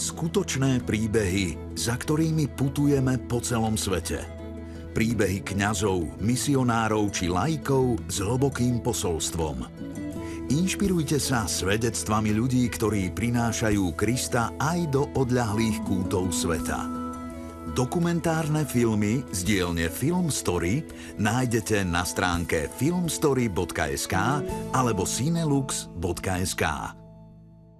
Skutočné príbehy, za ktorými putujeme po celom svete. Príbehy kňazov, misionárov či laikov s hlbokým posolstvom. Inšpirujte sa svedectvami ľudí, ktorí prinášajú Krista aj do odľahlých kútov sveta. Dokumentárne filmy z dielne Film Story nájdete na stránke filmstory.sk alebo cinelux.sk.